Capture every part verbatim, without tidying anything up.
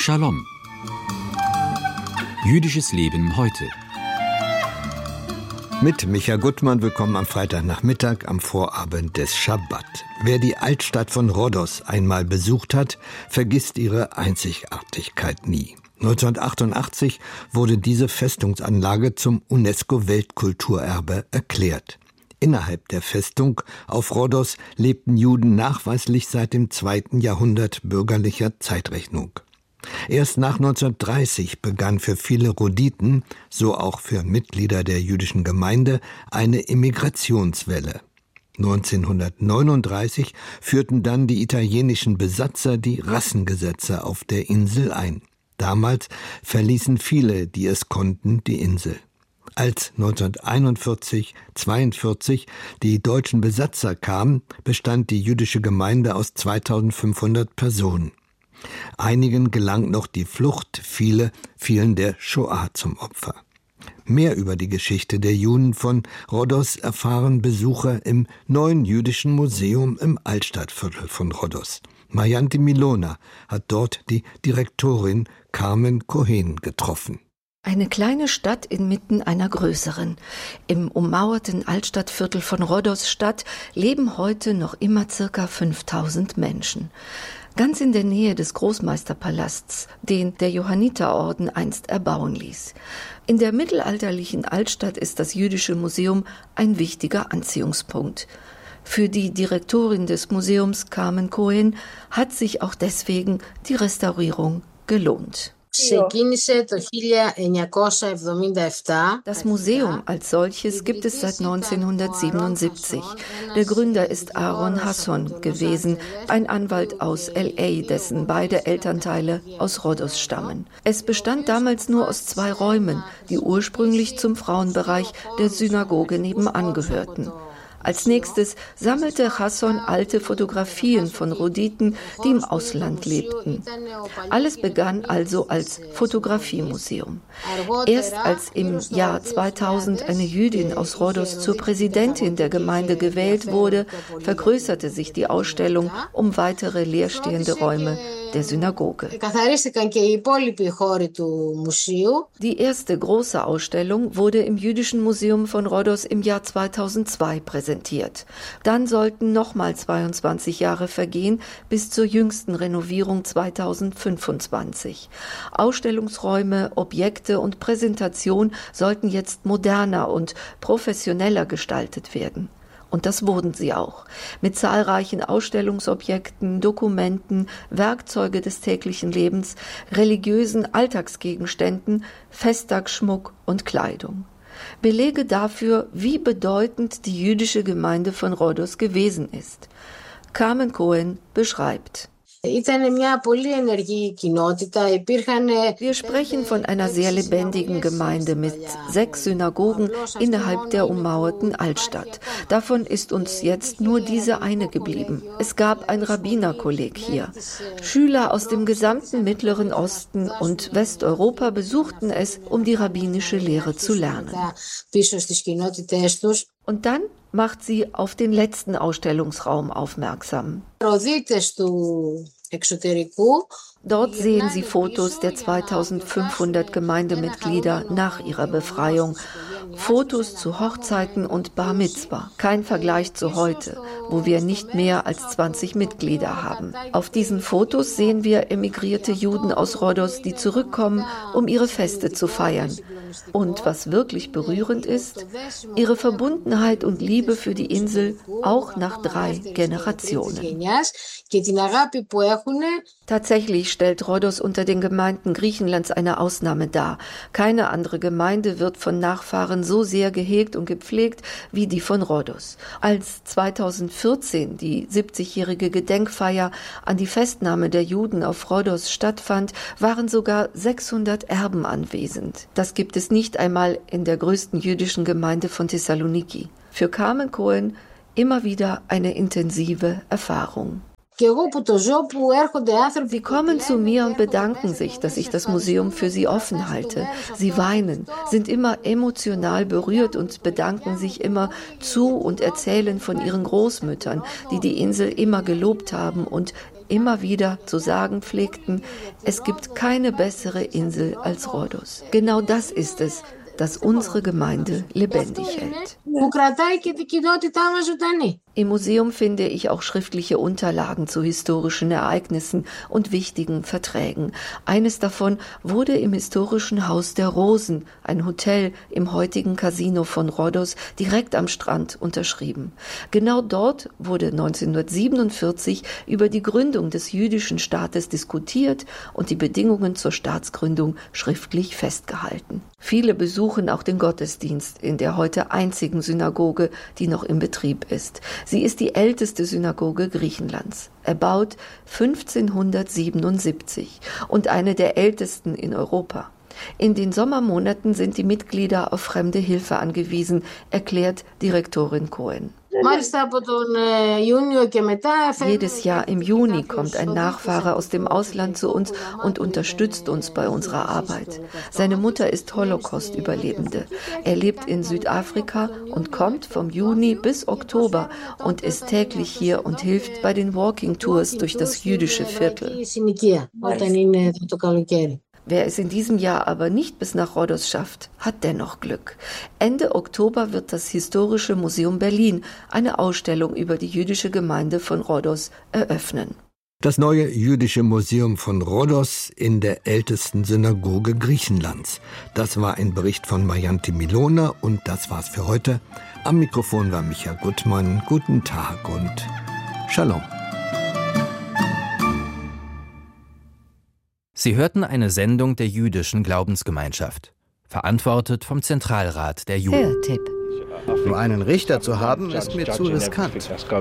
Shalom. Jüdisches Leben heute. Mit Micha Gutmann, willkommen am Freitagnachmittag am Vorabend des Schabbat. Wer die Altstadt von Rhodos einmal besucht hat, vergisst ihre Einzigartigkeit nie. neunzehnhundertachtundachtzig wurde diese Festungsanlage zum UNESCO-Weltkulturerbe erklärt. Innerhalb der Festung auf Rhodos lebten Juden nachweislich seit dem zweiten Jahrhundert bürgerlicher Zeitrechnung. Erst nach neunzehnhundertdreißig begann für viele Rhoditen, so auch für Mitglieder der jüdischen Gemeinde, eine Immigrationswelle. neunzehnhundertneununddreißig führten dann die italienischen Besatzer die Rassengesetze auf der Insel ein. Damals verließen viele, die es konnten, die Insel. Als neunzehnhunderteinundvierzig, zweiundvierzig die deutschen Besatzer kamen, bestand die jüdische Gemeinde aus zweitausendfünfhundert Personen. Einigen gelang noch die Flucht, viele fielen der Shoah zum Opfer. Mehr über die Geschichte der Juden von Rhodos erfahren Besucher im neuen jüdischen Museum im Altstadtviertel von Rhodos. Marjanti Milona hat dort die Direktorin Carmen Cohen getroffen. Eine kleine Stadt inmitten einer größeren. Im ummauerten Altstadtviertel von Rhodos Stadt leben heute noch immer circa fünftausend Menschen. Ganz in der Nähe des Großmeisterpalasts, den der Johanniterorden einst erbauen ließ. In der mittelalterlichen Altstadt ist das Jüdische Museum ein wichtiger Anziehungspunkt. Für die Direktorin des Museums, Carmen Cohen, hat sich auch deswegen die Restaurierung gelohnt. Das Museum als solches gibt es seit neunzehnhundertsiebenundsiebzig. Der Gründer ist Aaron Hasson gewesen, ein Anwalt aus L A, dessen beide Elternteile aus Rhodos stammen. Es bestand damals nur aus zwei Räumen, die ursprünglich zum Frauenbereich der Synagoge nebenan gehörten. Als nächstes sammelte Hasson alte Fotografien von Rhoditen, die im Ausland lebten. Alles begann also als Fotografiemuseum. Erst als im Jahr zweitausend eine Jüdin aus Rhodos zur Präsidentin der Gemeinde gewählt wurde, vergrößerte sich die Ausstellung um weitere leerstehende Räume der Synagoge. Die erste große Ausstellung wurde im Jüdischen Museum von Rhodos im Jahr zweitausendzwei präsentiert. Dann sollten nochmal zweiundzwanzig Jahre vergehen bis zur jüngsten Renovierung zweitausendfünfundzwanzig. Ausstellungsräume, Objekte und Präsentation sollten jetzt moderner und professioneller gestaltet werden. Und das wurden sie auch. Mit zahlreichen Ausstellungsobjekten, Dokumenten, Werkzeuge des täglichen Lebens, religiösen Alltagsgegenständen, Festtagsschmuck und Kleidung. Belege dafür, wie bedeutend die jüdische Gemeinde von Rhodos gewesen ist. Carmen Cohen beschreibt: Wir sprechen von einer sehr lebendigen Gemeinde mit sechs Synagogen innerhalb der ummauerten Altstadt. Davon ist uns jetzt nur diese eine geblieben. Es gab ein Rabbinerkolleg hier. Schüler aus dem gesamten Mittleren Osten und Westeuropa besuchten es, um die rabbinische Lehre zu lernen. Und dann macht sie auf den letzten Ausstellungsraum aufmerksam. Dort sehen Sie Fotos der zweitausendfünfhundert Gemeindemitglieder nach ihrer Befreiung. Fotos zu Hochzeiten und Bar Mitzwa. Kein Vergleich zu heute, wo wir nicht mehr als zwanzig Mitglieder haben. Auf diesen Fotos sehen wir emigrierte Juden aus Rhodos, die zurückkommen, um ihre Feste zu feiern. Und was wirklich berührend ist, ihre Verbundenheit und Liebe für die Insel auch nach drei Generationen. Tatsächlich stellt Rhodos unter den Gemeinden Griechenlands eine Ausnahme dar. Keine andere Gemeinde wird von Nachfahren so sehr gehegt und gepflegt wie die von Rhodos. Als zweitausendvierzehn die siebzigjährige Gedenkfeier an die Festnahme der Juden auf Rhodos stattfand, waren sogar sechshundert Erben anwesend. Das gibt es nicht einmal in der größten jüdischen Gemeinde von Thessaloniki. Für Carmen Cohen immer wieder eine intensive Erfahrung. Sie kommen zu mir und bedanken sich, dass ich das Museum für sie offen halte. Sie weinen, sind immer emotional berührt und bedanken sich immer zu und erzählen von ihren Großmüttern, die die Insel immer gelobt haben und immer wieder zu sagen pflegten, es gibt keine bessere Insel als Rhodos. Genau das ist es, das unsere Gemeinde lebendig hält. Im Museum finde ich auch schriftliche Unterlagen zu historischen Ereignissen und wichtigen Verträgen. Eines davon wurde im historischen Haus der Rosen, ein Hotel im heutigen Casino von Rhodos, direkt am Strand unterschrieben. Genau dort wurde neunzehnhundertsiebenundvierzig über die Gründung des jüdischen Staates diskutiert und die Bedingungen zur Staatsgründung schriftlich festgehalten. Viele besuchen auch den Gottesdienst in der heute einzigen Synagoge, die noch im Betrieb ist. Sie ist die älteste Synagoge Griechenlands, erbaut fünfzehnhundertsiebenundsiebzig und eine der ältesten in Europa. In den Sommermonaten sind die Mitglieder auf fremde Hilfe angewiesen, erklärt Direktorin Cohen. Jedes Jahr im Juni kommt ein Nachfahre aus dem Ausland zu uns und unterstützt uns bei unserer Arbeit. Seine Mutter ist Holocaust-Überlebende. Er lebt in Südafrika und kommt vom Juni bis Oktober und ist täglich hier und hilft bei den Walking Tours durch das jüdische Viertel. Wer es in diesem Jahr aber nicht bis nach Rhodos schafft, hat dennoch Glück. Ende Oktober wird das Historische Museum Berlin eine Ausstellung über die jüdische Gemeinde von Rhodos eröffnen. Das neue Jüdische Museum von Rhodos in der ältesten Synagoge Griechenlands. Das war ein Bericht von Marianne Milona und das war's für heute. Am Mikrofon war Micha Gutmann. Guten Tag und Shalom. Sie hörten eine Sendung der jüdischen Glaubensgemeinschaft, verantwortet vom Zentralrat der Juden. Hörtipp. Nur einen Richter zu haben, ist mir zu riskant.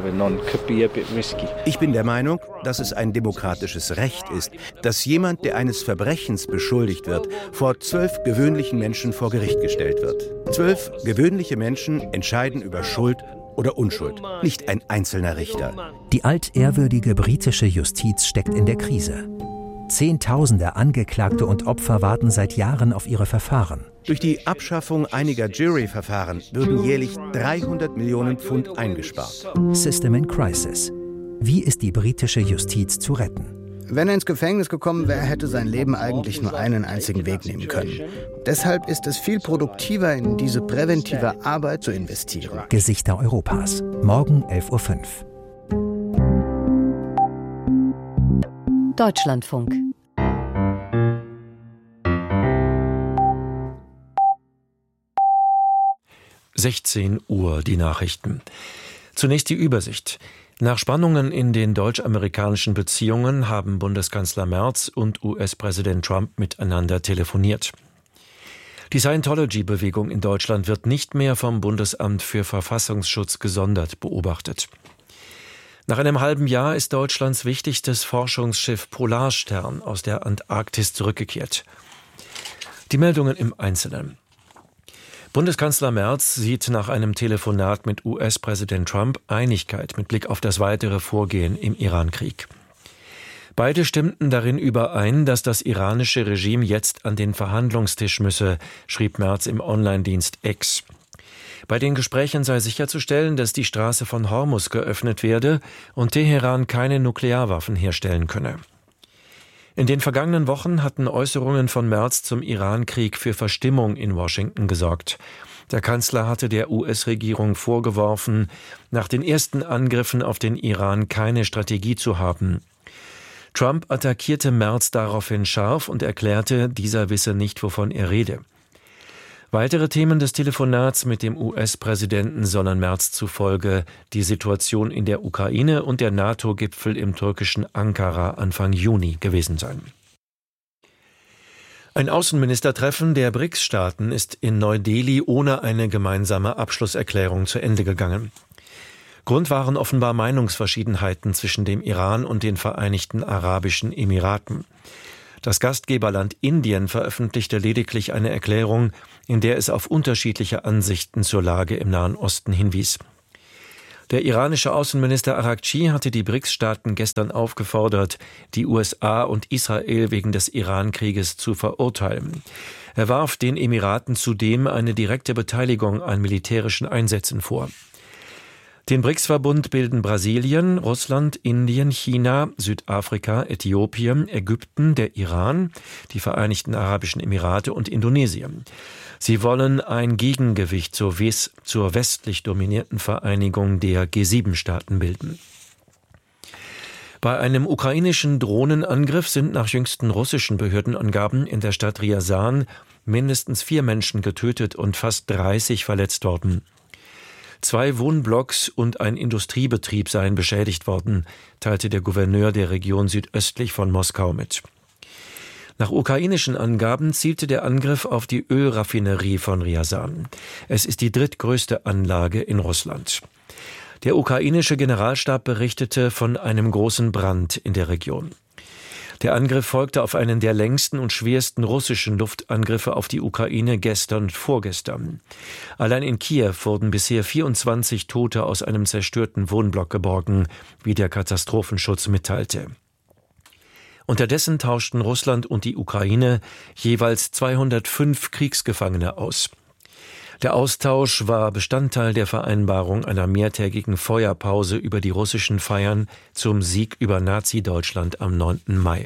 Ich bin der Meinung, dass es ein demokratisches Recht ist, dass jemand, der eines Verbrechens beschuldigt wird, vor zwölf gewöhnlichen Menschen vor Gericht gestellt wird. Zwölf gewöhnliche Menschen entscheiden über Schuld oder Unschuld, nicht ein einzelner Richter. Die altehrwürdige britische Justiz steckt in der Krise. Zehntausende Angeklagte und Opfer warten seit Jahren auf ihre Verfahren. Durch die Abschaffung einiger Jury-Verfahren würden jährlich dreihundert Millionen Pfund eingespart. System in Crisis. Wie ist die britische Justiz zu retten? Wenn er ins Gefängnis gekommen wäre, hätte sein Leben eigentlich nur einen einzigen Weg nehmen können. Deshalb ist es viel produktiver, in diese präventive Arbeit zu investieren. Gesichter Europas. Morgen elf Uhr fünf. Deutschlandfunk. sechzehn Uhr, die Nachrichten. Zunächst die Übersicht. Nach Spannungen in den deutsch-amerikanischen Beziehungen haben Bundeskanzler Merz und U S-Präsident Trump miteinander telefoniert. Die Scientology-Bewegung in Deutschland wird nicht mehr vom Bundesamt für Verfassungsschutz gesondert beobachtet. Nach einem halben Jahr ist Deutschlands wichtigstes Forschungsschiff Polarstern aus der Antarktis zurückgekehrt. Die Meldungen im Einzelnen. Bundeskanzler Merz sieht nach einem Telefonat mit U S-Präsident Trump Einigkeit mit Blick auf das weitere Vorgehen im Iran-Krieg. Beide stimmten darin überein, dass das iranische Regime jetzt an den Verhandlungstisch müsse, schrieb Merz im Online-Dienst X. Bei den Gesprächen sei sicherzustellen, dass die Straße von Hormuz geöffnet werde und Teheran keine Nuklearwaffen herstellen könne. In den vergangenen Wochen hatten Äußerungen von Merz zum Iran-Krieg für Verstimmung in Washington gesorgt. Der Kanzler hatte der U S-Regierung vorgeworfen, nach den ersten Angriffen auf den Iran keine Strategie zu haben. Trump attackierte Merz daraufhin scharf und erklärte, dieser wisse nicht, wovon er rede. Weitere Themen des Telefonats mit dem U S-Präsidenten sollen Merz zufolge die Situation in der Ukraine und der NATO-Gipfel im türkischen Ankara Anfang Juni gewesen sein. Ein Außenministertreffen der B R I C S-Staaten ist in Neu-Delhi ohne eine gemeinsame Abschlusserklärung zu Ende gegangen. Grund waren offenbar Meinungsverschiedenheiten zwischen dem Iran und den Vereinigten Arabischen Emiraten. Das Gastgeberland Indien veröffentlichte lediglich eine Erklärung, in der es auf unterschiedliche Ansichten zur Lage im Nahen Osten hinwies. Der iranische Außenminister Araghchi hatte die B R I C S-Staaten gestern aufgefordert, die U S A und Israel wegen des Iran-Krieges zu verurteilen. Er warf den Emiraten zudem eine direkte Beteiligung an militärischen Einsätzen vor. Den B R I C S-Verbund bilden Brasilien, Russland, Indien, China, Südafrika, Äthiopien, Ägypten, der Iran, die Vereinigten Arabischen Emirate und Indonesien. Sie wollen ein Gegengewicht zur, Wes- zur westlich dominierten Vereinigung der G sieben Staaten bilden. Bei einem ukrainischen Drohnenangriff sind nach jüngsten russischen Behördenangaben in der Stadt Ryazan mindestens vier Menschen getötet und fast dreißig verletzt worden. Zwei Wohnblocks und ein Industriebetrieb seien beschädigt worden, teilte der Gouverneur der Region südöstlich von Moskau mit. Nach ukrainischen Angaben zielte der Angriff auf die Ölraffinerie von Ryazan. Es ist die drittgrößte Anlage in Russland. Der ukrainische Generalstab berichtete von einem großen Brand in der Region. Der Angriff folgte auf einen der längsten und schwersten russischen Luftangriffe auf die Ukraine gestern und vorgestern. Allein in Kiew wurden bisher vierundzwanzig Tote aus einem zerstörten Wohnblock geborgen, wie der Katastrophenschutz mitteilte. Unterdessen tauschten Russland und die Ukraine jeweils zweihundertfünf Kriegsgefangene aus. Der Austausch war Bestandteil der Vereinbarung einer mehrtägigen Feuerpause über die russischen Feiern zum Sieg über Nazi-Deutschland am neunten Mai.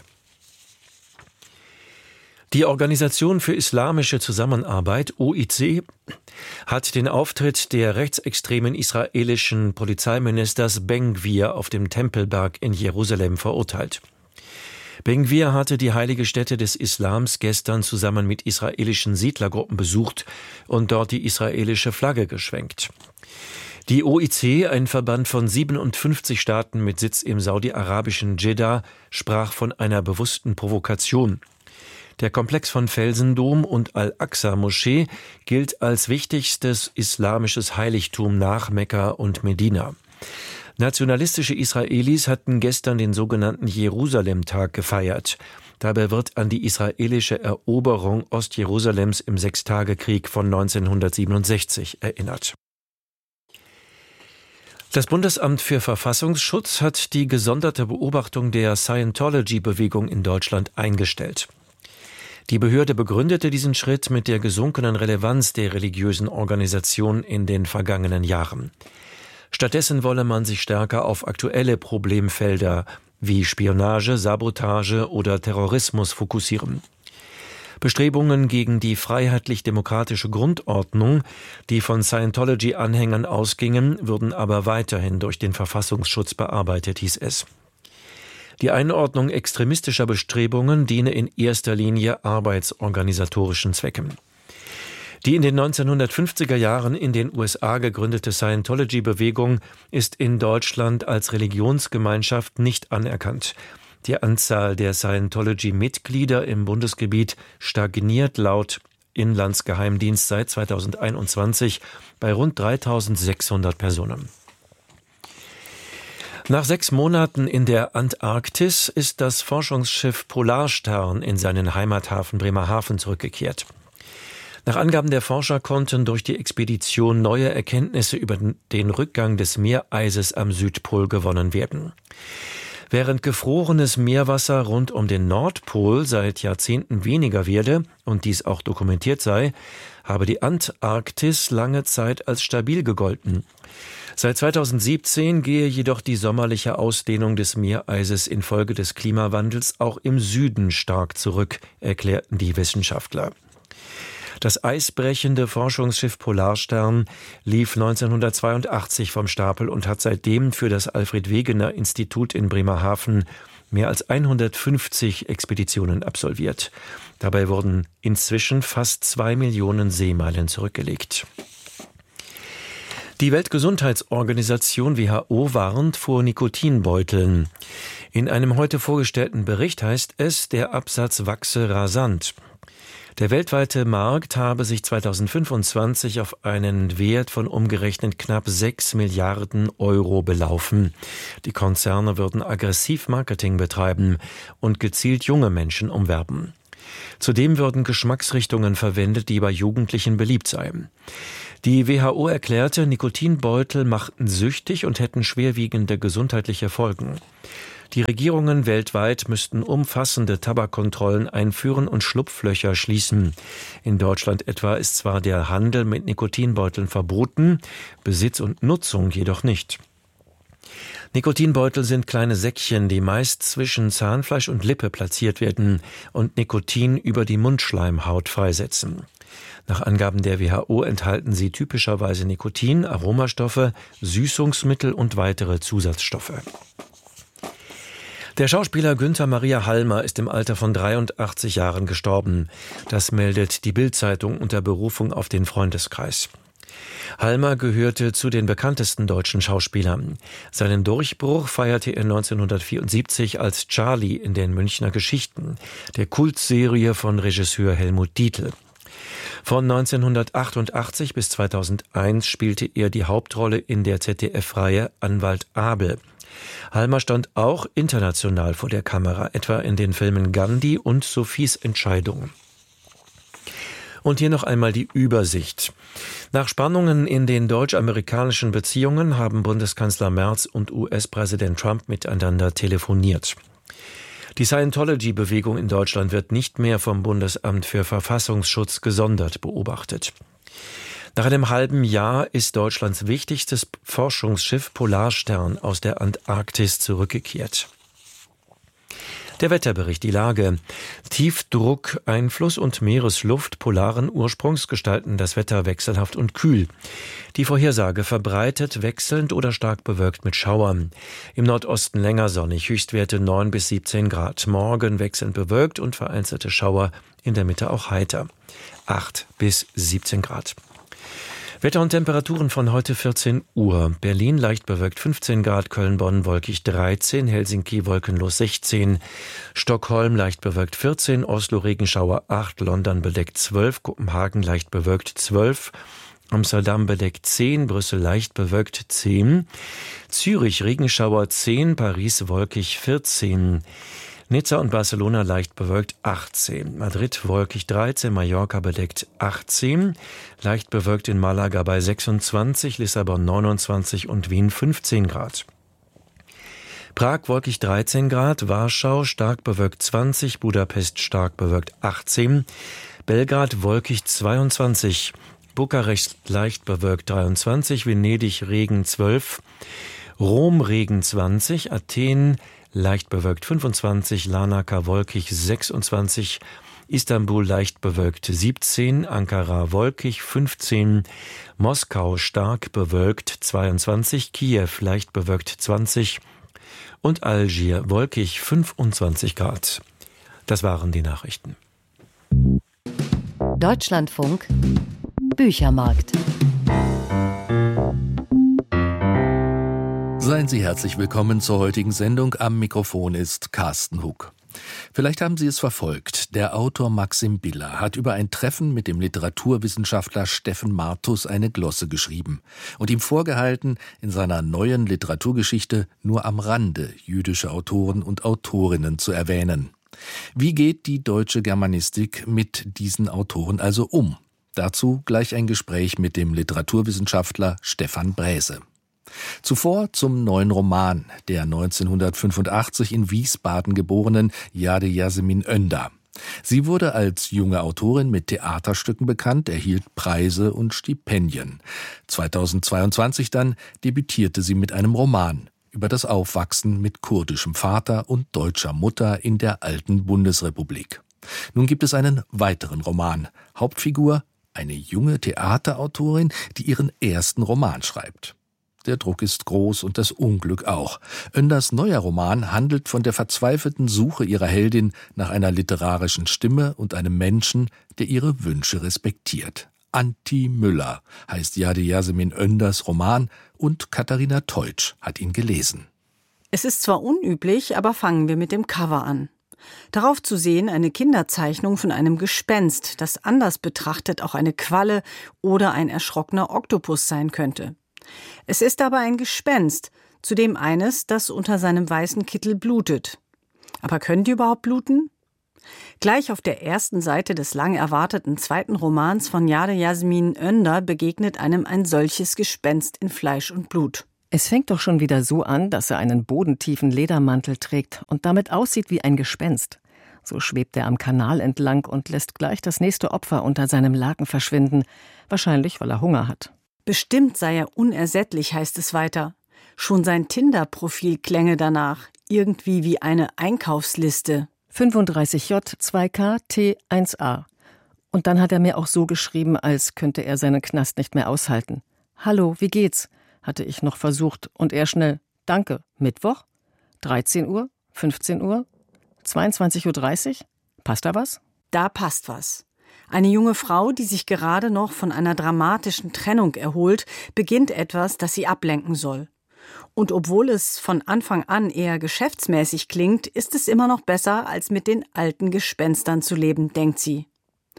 Die Organisation für Islamische Zusammenarbeit, O I C, hat den Auftritt der rechtsextremen israelischen Polizeiministers Ben-Gvir auf dem Tempelberg in Jerusalem verurteilt. Ben-Gvir hatte die heilige Stätte des Islams gestern zusammen mit israelischen Siedlergruppen besucht und dort die israelische Flagge geschwenkt. Die O I C, ein Verband von siebenundfünfzig Staaten mit Sitz im saudi-arabischen Dschidda, sprach von einer bewussten Provokation. Der Komplex von Felsendom und Al-Aqsa-Moschee gilt als wichtigstes islamisches Heiligtum nach Mekka und Medina. Nationalistische Israelis hatten gestern den sogenannten Jerusalem-Tag gefeiert. Dabei wird an die israelische Eroberung Ostjerusalems im Sechstagekrieg von neunzehnhundertsiebenundsechzig erinnert. Das Bundesamt für Verfassungsschutz hat die gesonderte Beobachtung der Scientology-Bewegung in Deutschland eingestellt. Die Behörde begründete diesen Schritt mit der gesunkenen Relevanz der religiösen Organisation in den vergangenen Jahren. Stattdessen wolle man sich stärker auf aktuelle Problemfelder wie Spionage, Sabotage oder Terrorismus fokussieren. Bestrebungen gegen die freiheitlich-demokratische Grundordnung, die von Scientology-Anhängern ausgingen, würden aber weiterhin durch den Verfassungsschutz bearbeitet, hieß es. Die Einordnung extremistischer Bestrebungen diene in erster Linie arbeitsorganisatorischen Zwecken. Die in den neunzehnhundertfünfziger Jahren in den U S A gegründete Scientology-Bewegung ist in Deutschland als Religionsgemeinschaft nicht anerkannt. Die Anzahl der Scientology-Mitglieder im Bundesgebiet stagniert laut Inlandsgeheimdienst seit zweitausendeinundzwanzig bei rund dreitausendsechshundert Personen. Nach sechs Monaten in der Antarktis ist das Forschungsschiff Polarstern in seinen Heimathafen Bremerhaven zurückgekehrt. Nach Angaben der Forscher konnten durch die Expedition neue Erkenntnisse über den Rückgang des Meereises am Südpol gewonnen werden. Während gefrorenes Meerwasser rund um den Nordpol seit Jahrzehnten weniger werde und dies auch dokumentiert sei, habe die Antarktis lange Zeit als stabil gegolten. Seit zweitausendsiebzehn gehe jedoch die sommerliche Ausdehnung des Meereises infolge des Klimawandels auch im Süden stark zurück, erklärten die Wissenschaftler. Das eisbrechende Forschungsschiff Polarstern lief neunzehnhundertzweiundachtzig vom Stapel und hat seitdem für das Alfred-Wegener-Institut in Bremerhaven mehr als hundertfünfzig Expeditionen absolviert. Dabei wurden inzwischen fast zwei Millionen Seemeilen zurückgelegt. Die Weltgesundheitsorganisation W H O warnt vor Nikotinbeuteln. In einem heute vorgestellten Bericht heißt es, der Absatz wachse rasant. Der weltweite Markt habe sich zweitausendfünfundzwanzig auf einen Wert von umgerechnet knapp sechs Milliarden Euro belaufen. Die Konzerne würden aggressiv Marketing betreiben und gezielt junge Menschen umwerben. Zudem würden Geschmacksrichtungen verwendet, die bei Jugendlichen beliebt seien. Die W H O erklärte, Nikotinbeutel machten süchtig und hätten schwerwiegende gesundheitliche Folgen. Die Regierungen weltweit müssten umfassende Tabakkontrollen einführen und Schlupflöcher schließen. In Deutschland etwa ist zwar der Handel mit Nikotinbeuteln verboten, Besitz und Nutzung jedoch nicht. Nikotinbeutel sind kleine Säckchen, die meist zwischen Zahnfleisch und Lippe platziert werden und Nikotin über die Mundschleimhaut freisetzen. Nach Angaben der W H O enthalten sie typischerweise Nikotin, Aromastoffe, Süßungsmittel und weitere Zusatzstoffe. Der Schauspieler Günther Maria Halmer ist im Alter von dreiundachtzig Jahren gestorben. Das meldet die Bild-Zeitung unter Berufung auf den Freundeskreis. Halmer gehörte zu den bekanntesten deutschen Schauspielern. Seinen Durchbruch feierte er neunzehnhundertvierundsiebzig als Charlie in den Münchner Geschichten, der Kultserie von Regisseur Helmut Dietl. Von neunzehnhundertachtundachtzig bis zweitausendeins spielte er die Hauptrolle in der Z D F-Reihe Anwalt Abel. Halmer stand auch international vor der Kamera, etwa in den Filmen Gandhi und Sophies Entscheidung. Und hier noch einmal die Übersicht. Nach Spannungen in den deutsch-amerikanischen Beziehungen haben Bundeskanzler Merz und U S-Präsident Trump miteinander telefoniert. Die Scientology-Bewegung in Deutschland wird nicht mehr vom Bundesamt für Verfassungsschutz gesondert beobachtet. Nach einem halben Jahr ist Deutschlands wichtigstes Forschungsschiff Polarstern aus der Antarktis zurückgekehrt. Der Wetterbericht, die Lage. Tiefdruck, Einfluss und Meeresluft polaren Ursprungs gestalten das Wetter wechselhaft und kühl. Die Vorhersage verbreitet, wechselnd oder stark bewölkt mit Schauern. Im Nordosten länger sonnig, Höchstwerte neun bis siebzehn Grad. Morgen wechselnd bewölkt und vereinzelte Schauer, in der Mitte auch heiter. acht bis siebzehn Grad. Wetter und Temperaturen von heute vierzehn Uhr. Berlin leicht bewölkt fünfzehn Grad, Köln, Bonn wolkig dreizehn, Helsinki wolkenlos sechzehn, Stockholm leicht bewölkt vierzehn, Oslo Regenschauer acht, London bedeckt zwölf, Kopenhagen leicht bewölkt zwölf, Amsterdam bedeckt zehn, Brüssel leicht bewölkt zehn, Zürich Regenschauer zehn, Paris wolkig vierzehn, Nizza und Barcelona leicht bewölkt achtzehn, Madrid wolkig dreizehn, Mallorca bedeckt achtzehn, leicht bewölkt in Malaga bei sechsundzwanzig, Lissabon neunundzwanzig und Wien fünfzehn Grad. Prag wolkig dreizehn Grad, Warschau stark bewölkt zwanzig, Budapest stark bewölkt achtzehn, Belgrad wolkig zweiundzwanzig, Bukarest leicht bewölkt dreiundzwanzig, Venedig Regen zwölf, Rom Regen zwanzig, Athen leicht bewölkt fünfundzwanzig, Larnaca wolkig sechsundzwanzig, Istanbul leicht bewölkt siebzehn, Ankara wolkig fünfzehn, Moskau stark bewölkt zweiundzwanzig, Kiew leicht bewölkt zwanzig und Algier wolkig fünfundzwanzig Grad. Das waren die Nachrichten. Deutschlandfunk Büchermarkt. Seien Sie herzlich willkommen zur heutigen Sendung. Am Mikrofon ist Carsten Huck. Vielleicht haben Sie es verfolgt. Der Autor Maxim Biller hat über ein Treffen mit dem Literaturwissenschaftler Steffen Martus eine Glosse geschrieben und ihm vorgehalten, in seiner neuen Literaturgeschichte nur am Rande jüdische Autoren und Autorinnen zu erwähnen. Wie geht die deutsche Germanistik mit diesen Autoren also um? Dazu gleich ein Gespräch mit dem Literaturwissenschaftler Stefan Bräse. Zuvor zum neuen Roman der neunzehnhundertfünfundachtzig in Wiesbaden geborenen Jade Yasemin Önder. Sie wurde als junge Autorin mit Theaterstücken bekannt, erhielt Preise und Stipendien. zweitausendzweiundzwanzig dann debütierte sie mit einem Roman über das Aufwachsen mit kurdischem Vater und deutscher Mutter in der alten Bundesrepublik. Nun gibt es einen weiteren Roman. Hauptfigur eine junge Theaterautorin, die ihren ersten Roman schreibt. Der Druck ist groß und das Unglück auch. Önders neuer Roman handelt von der verzweifelten Suche ihrer Heldin nach einer literarischen Stimme und einem Menschen, der ihre Wünsche respektiert. Anti Müller heißt Jade Yasemin Önders Roman und Katharina Teutsch hat ihn gelesen. Es ist zwar unüblich, aber fangen wir mit dem Cover an. Darauf zu sehen eine Kinderzeichnung von einem Gespenst, das anders betrachtet auch eine Qualle oder ein erschrockener Oktopus sein könnte. Es ist aber ein Gespenst, zudem eines, das unter seinem weißen Kittel blutet. Aber können die überhaupt bluten? Gleich auf der ersten Seite des lang erwarteten zweiten Romans von Jade Yasemin Önder begegnet einem ein solches Gespenst in Fleisch und Blut. Es fängt doch schon wieder so an, dass er einen bodentiefen Ledermantel trägt und damit aussieht wie ein Gespenst. So schwebt er am Kanal entlang und lässt gleich das nächste Opfer unter seinem Laken verschwinden. Wahrscheinlich, weil er Hunger hat. Bestimmt sei er unersättlich, heißt es weiter. Schon sein Tinder-Profil klänge danach. Irgendwie wie eine Einkaufsliste. fünfunddreißig J zwei K T eins A. Und dann hat er mir auch so geschrieben, als könnte er seinen Knast nicht mehr aushalten. Hallo, wie geht's? Hatte ich noch versucht. Und er schnell, danke, Mittwoch? dreizehn Uhr? fünfzehn Uhr? zweiundzwanzig Uhr dreißig? Passt da was? Da passt was. Eine junge Frau, die sich gerade noch von einer dramatischen Trennung erholt, beginnt etwas, das sie ablenken soll. Und obwohl es von Anfang an eher geschäftsmäßig klingt, ist es immer noch besser, als mit den alten Gespenstern zu leben, denkt sie.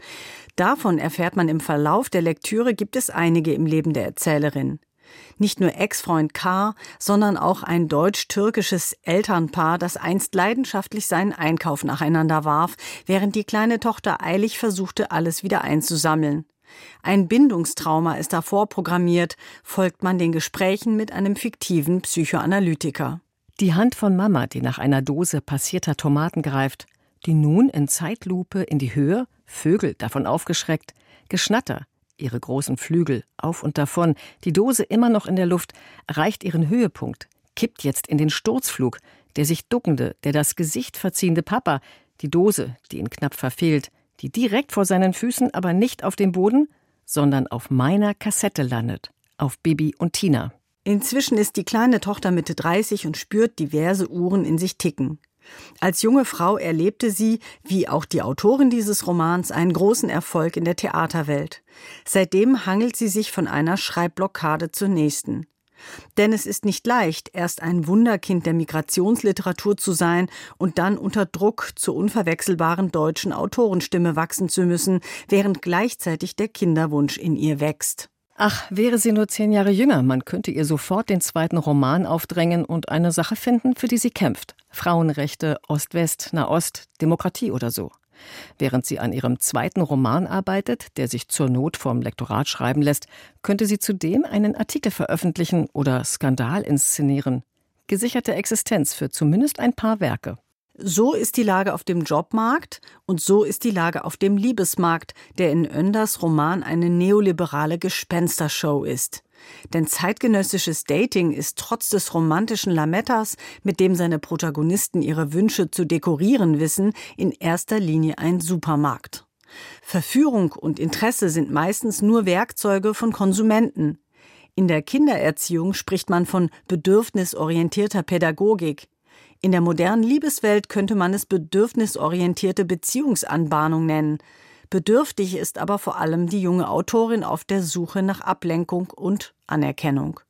Davon erfährt man im Verlauf der Lektüre, gibt es einige im Leben der Erzählerin. Nicht nur Ex-Freund K., sondern auch ein deutsch-türkisches Elternpaar, das einst leidenschaftlich seinen Einkauf nacheinander warf, während die kleine Tochter eilig versuchte, alles wieder einzusammeln. Ein Bindungstrauma ist da vorprogrammiert, folgt man den Gesprächen mit einem fiktiven Psychoanalytiker. Die Hand von Mama, die nach einer Dose passierter Tomaten greift, die nun in Zeitlupe in die Höhe, Vögel davon aufgeschreckt, Geschnatter, ihre großen Flügel, auf und davon, die Dose immer noch in der Luft, erreicht ihren Höhepunkt, kippt jetzt in den Sturzflug, der sich duckende, der das Gesicht verziehende Papa, die Dose, die ihn knapp verfehlt, die direkt vor seinen Füßen, aber nicht auf dem Boden, sondern auf meiner Kassette landet, auf Bibi und Tina. Inzwischen ist die kleine Tochter Mitte dreißig und spürt diverse Uhren in sich ticken. Als junge Frau erlebte sie, wie auch die Autorin dieses Romans, einen großen Erfolg in der Theaterwelt. Seitdem hangelt sie sich von einer Schreibblockade zur nächsten. Denn es ist nicht leicht, erst ein Wunderkind der Migrationsliteratur zu sein und dann unter Druck zur unverwechselbaren deutschen Autorenstimme wachsen zu müssen, während gleichzeitig der Kinderwunsch in ihr wächst. Ach, wäre sie nur zehn Jahre jünger, man könnte ihr sofort den zweiten Roman aufdrängen und eine Sache finden, für die sie kämpft. Frauenrechte, Ost-West, Nahost, Demokratie oder so. Während sie an ihrem zweiten Roman arbeitet, der sich zur Not vom Lektorat schreiben lässt, könnte sie zudem einen Artikel veröffentlichen oder Skandal inszenieren. Gesicherte Existenz für zumindest ein paar Werke. So ist die Lage auf dem Jobmarkt und so ist die Lage auf dem Liebesmarkt, der in Oenders Roman eine neoliberale Gespenstershow ist. Denn zeitgenössisches Dating ist trotz des romantischen Lamettas, mit dem seine Protagonisten ihre Wünsche zu dekorieren wissen, in erster Linie ein Supermarkt. Verführung und Interesse sind meistens nur Werkzeuge von Konsumenten. In der Kindererziehung spricht man von bedürfnisorientierter Pädagogik. In der modernen Liebeswelt könnte man es bedürfnisorientierte Beziehungsanbahnung nennen. Bedürftig ist aber vor allem die junge Autorin auf der Suche nach Ablenkung und Anerkennung.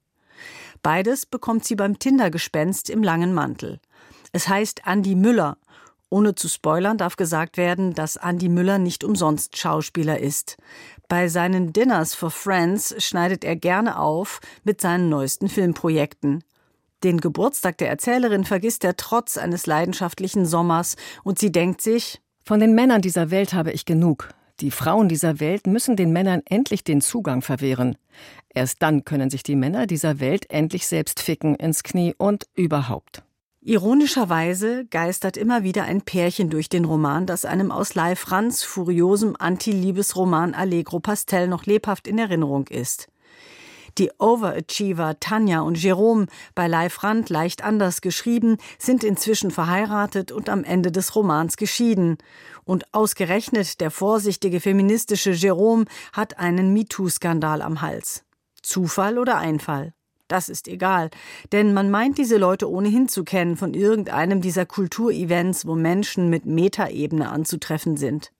Beides bekommt sie beim Tinder-Gespenst im langen Mantel. Es heißt Andi Müller. Ohne zu spoilern darf gesagt werden, dass Andi Müller nicht umsonst Schauspieler ist. Bei seinen Dinners for Friends schneidet er gerne auf mit seinen neuesten Filmprojekten. Den Geburtstag der Erzählerin vergisst er trotz eines leidenschaftlichen Sommers und sie denkt sich: Von den Männern dieser Welt habe ich genug. Die Frauen dieser Welt müssen den Männern endlich den Zugang verwehren. Erst dann können sich die Männer dieser Welt endlich selbst ficken ins Knie und überhaupt. Ironischerweise geistert immer wieder ein Pärchen durch den Roman, das einem aus Leigh Franz' furiosem Anti-Liebesroman Allegro Pastel noch lebhaft in Erinnerung ist. Die Overachiever Tanja und Jerome, bei Leigh Franz leicht anders geschrieben, sind inzwischen verheiratet und am Ende des Romans geschieden. Und ausgerechnet der vorsichtige feministische Jerome hat einen MeToo-Skandal am Hals. Zufall oder Einfall? Das ist egal, denn man meint diese Leute ohnehin zu kennen von irgendeinem dieser Kulturevents, wo Menschen mit Metaebene anzutreffen sind.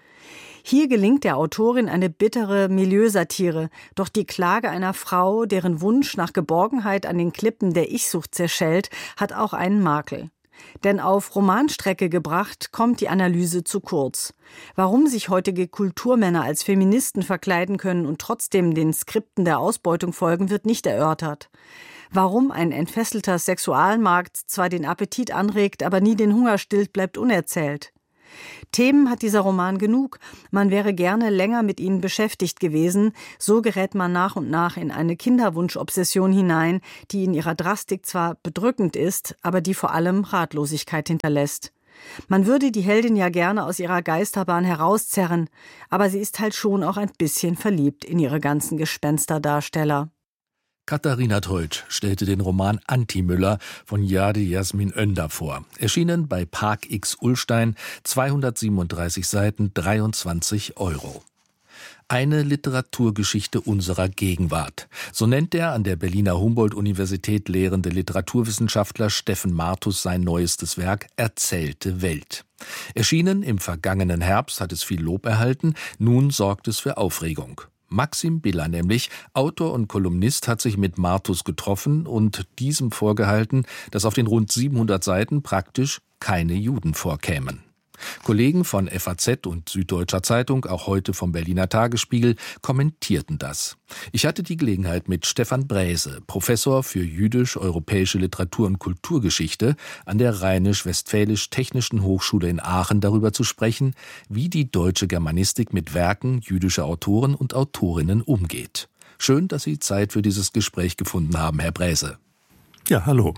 Hier gelingt der Autorin eine bittere Milieusatire, doch die Klage einer Frau, deren Wunsch nach Geborgenheit an den Klippen der Ich-Sucht zerschellt, hat auch einen Makel. Denn auf Romanstrecke gebracht kommt die Analyse zu kurz. Warum sich heutige Kulturmänner als Feministen verkleiden können und trotzdem den Skripten der Ausbeutung folgen, wird nicht erörtert. Warum ein entfesselter Sexualmarkt zwar den Appetit anregt, aber nie den Hunger stillt, bleibt unerzählt. Themen hat dieser Roman genug. Man wäre gerne länger mit ihnen beschäftigt gewesen. So gerät man nach und nach in eine Kinderwunschobsession hinein, die in ihrer Drastik zwar bedrückend ist, aber die vor allem Ratlosigkeit hinterlässt. Man würde die Heldin ja gerne aus ihrer Geisterbahn herauszerren, aber sie ist halt schon auch ein bisschen verliebt in ihre ganzen Gespensterdarsteller. Katharina Teutsch stellte den Roman Anti-Müller von Jade Jasmin Önder vor. Erschienen bei Park X Ullstein, zweihundertsiebenunddreißig Seiten, dreiundzwanzig Euro. Eine Literaturgeschichte unserer Gegenwart. So nennt der an der Berliner Humboldt-Universität lehrende Literaturwissenschaftler Steffen Martus sein neuestes Werk Erzählte Welt. Erschienen im vergangenen Herbst, hat es viel Lob erhalten, nun sorgt es für Aufregung. Maxim Biller nämlich, Autor und Kolumnist, hat sich mit Martus getroffen und diesem vorgehalten, dass auf den rund siebenhundert Seiten praktisch keine Juden vorkämen. Kollegen von F A Z und Süddeutscher Zeitung, auch heute vom Berliner Tagesspiegel, kommentierten das. Ich hatte die Gelegenheit, mit Stefan Bräse, Professor für jüdisch-europäische Literatur- und Kulturgeschichte an der Rheinisch-Westfälisch-Technischen Hochschule in Aachen darüber zu sprechen, wie die deutsche Germanistik mit Werken jüdischer Autoren und Autorinnen umgeht. Schön, dass Sie Zeit für dieses Gespräch gefunden haben, Herr Bräse. Ja, hallo.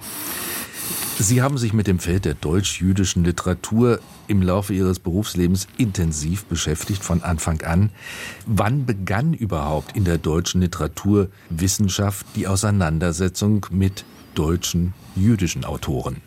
Sie haben sich mit dem Feld der deutsch-jüdischen Literatur im Laufe Ihres Berufslebens intensiv beschäftigt, von Anfang an. Wann begann überhaupt in der deutschen Literaturwissenschaft die Auseinandersetzung mit deutschen jüdischen Autoren?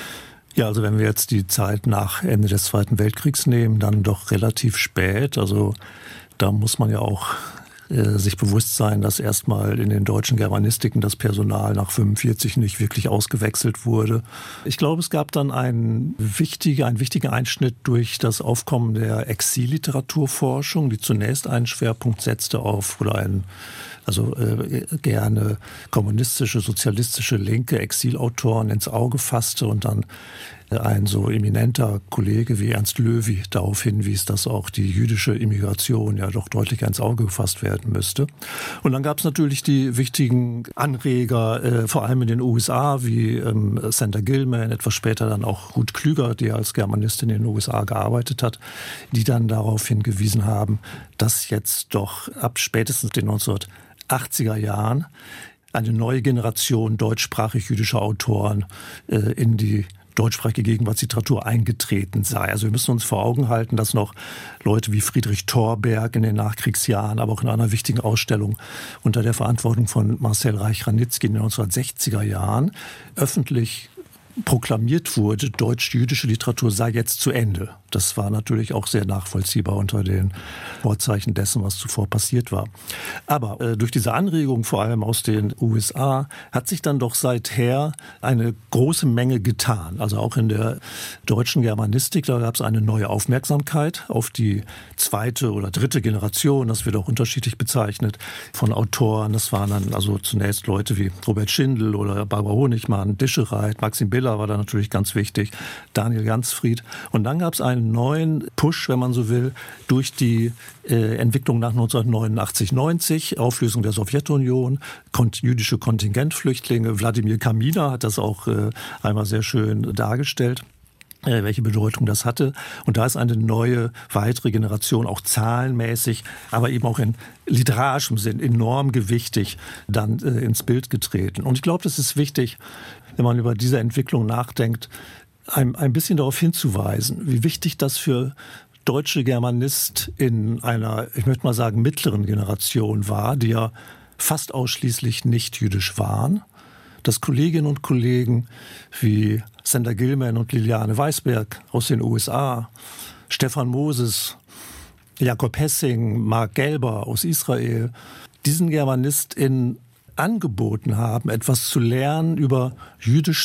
Ja, also wenn wir jetzt die Zeit nach Ende des Zweiten Weltkriegs nehmen, dann doch relativ spät. Also da muss man ja auch sich bewusst sein, dass erstmal in den deutschen Germanistiken das Personal nach fünfundvierzig nicht wirklich ausgewechselt wurde. Ich glaube, es gab dann einen wichtigen, einen wichtigen Einschnitt durch das Aufkommen der Exilliteraturforschung, die zunächst einen Schwerpunkt setzte auf, oder einen, also äh, gerne kommunistische, sozialistische, linke Exilautoren ins Auge fasste und dann ein so eminenter Kollege wie Ernst Löwy darauf hinwies, dass auch die jüdische Immigration ja doch deutlich ins Auge gefasst werden müsste. Und dann gab es natürlich die wichtigen Anreger, äh, vor allem in den U S A, wie ähm, Sander Gilman, etwas später dann auch Ruth Klüger, die als Germanistin in den U S A gearbeitet hat, die dann darauf hingewiesen haben, dass jetzt doch ab spätestens den neunzehnhundertachtziger Jahren eine neue Generation deutschsprachig-jüdischer Autoren äh, in die deutschsprachige Gegenwartsliteratur eingetreten sei. Also wir müssen uns vor Augen halten, dass noch Leute wie Friedrich Thorberg in den Nachkriegsjahren, aber auch in einer wichtigen Ausstellung unter der Verantwortung von Marcel Reich-Ranitzky in den neunzehnhundertsechziger Jahren öffentlich proklamiert wurde, deutsch-jüdische Literatur sei jetzt zu Ende. Das war natürlich auch sehr nachvollziehbar unter den Vorzeichen dessen, was zuvor passiert war. Aber äh, durch diese Anregung, vor allem aus den U S A, hat sich dann doch seither eine große Menge getan. Also auch in der deutschen Germanistik, da gab es eine neue Aufmerksamkeit auf die zweite oder dritte Generation, das wird auch unterschiedlich bezeichnet, von Autoren. Das waren dann also zunächst Leute wie Robert Schindel oder Barbara Honigmann, Dischereit, Maxim Biller war da natürlich ganz wichtig, Daniel Jansfried. Und dann gab es einen neuen Push, wenn man so will, durch die äh, Entwicklung nach neunzehnhundertneunundachtzig neunzig, Auflösung der Sowjetunion, kont- jüdische Kontingentflüchtlinge. Wladimir Kaminer hat das auch äh, einmal sehr schön dargestellt, äh, welche Bedeutung das hatte. Und da ist eine neue, weitere Generation, auch zahlenmäßig, aber eben auch in literarischem Sinn enorm gewichtig dann äh, ins Bild getreten. Und ich glaube, das ist wichtig, wenn man über diese Entwicklung nachdenkt, ein, ein bisschen darauf hinzuweisen, wie wichtig das für deutsche Germanist in einer, ich möchte mal sagen, mittleren Generation war, die ja fast ausschließlich nicht jüdisch waren, dass Kolleginnen und Kollegen wie Sander Gilman und Liliane Weisberg aus den U S A, Stefan Moses, Jakob Hessing, Mark Gelber aus Israel, diesen GermanistInnen angeboten haben, etwas zu lernen über